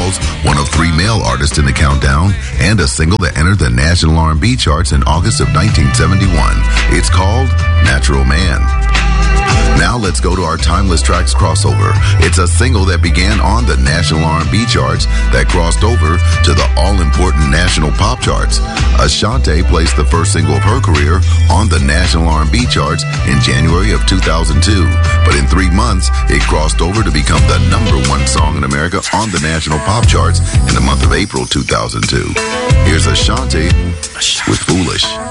Styles, one of 3 male artists in the countdown, and a single that entered the national R&B charts in August of 1971. It's called Natural Man. Now let's go to our Timeless Tracks crossover. It's a single that began on the national R&B charts that crossed over to the all-important national pop charts. Ashanti placed the first single of her career on the national R&B charts in January of 2002. But in 3 months, it crossed over to become the #1 song in America on the national pop charts in the month of April 2002. Here's Ashanti with Foolish.